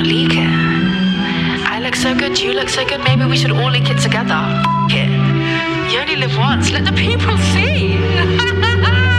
leak it. I look so good, you look so good, maybe we should all leak it together. F it. You only live once, let the people see.